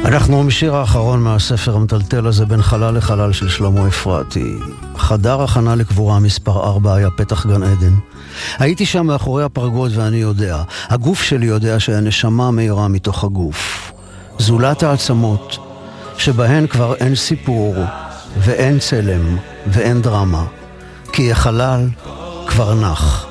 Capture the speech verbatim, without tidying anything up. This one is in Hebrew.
אנחנו משיר האחרון מהספר המטלטל הזה בין חלל לחלל של שלמה אפרתי. חדר הכנה לקבורה מספר ארבע היה פתח גן עדן. הייתי שם מאחורי הפרגוד ואני יודע, הגוף שלי יודע שהנשמה מהירה מתוך הגוף. זולת העצמות שבהן כבר אין סיפור ואין צלם ואין דרמה, כי החלל כבר נח.